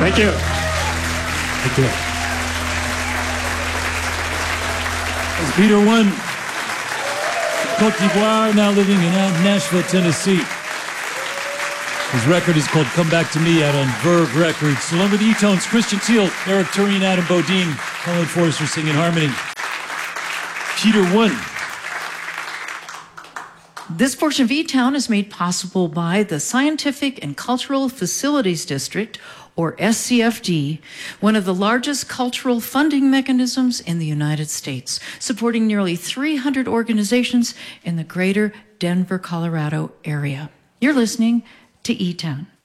Thank you. Thank you. It's Peter One, Côte d'Ivoire, now living in Nashville, Tennessee. His record is called Come Back to Me, out on Verve Records. Along with E-Tones, Christian Teal, Eric Turien, Adam Bodine, Colin Forrester singing harmony. Peter One. This portion of E-Town is made possible by the Scientific and Cultural Facilities District, or SCFD, one of the largest cultural funding mechanisms in the United States, supporting nearly 300 organizations in the greater Denver, Colorado area. You're listening to E-Town.